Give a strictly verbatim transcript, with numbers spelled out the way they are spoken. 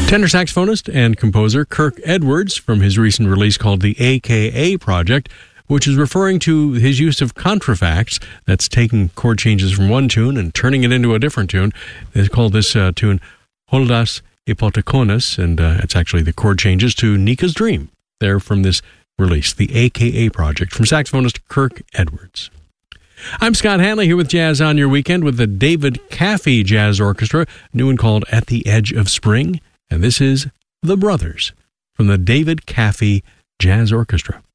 Tenor saxophonist and composer Kirk Edwards, from his recent release called the A K A Project, which is referring to his use of contrafacts, that's taking chord changes from one tune and turning it into a different tune. They call this uh, tune Holdas Hypothekonis, and uh, it's actually the chord changes to Nika's Dream. They're from this release, the A K A Project, from saxophonist Kirk Edwards. I'm Scott Hanley here with Jazz on Your Weekend with the David Caffey Jazz Orchestra, new one called At the Edge of Spring, and this is The Brothers from the David Caffey Jazz Orchestra.